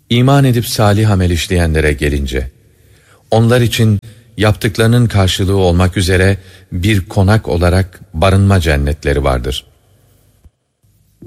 İman edip salih amel işleyenlere gelince, onlar için yaptıklarının karşılığı olmak üzere bir konak olarak barınma cennetleri vardır.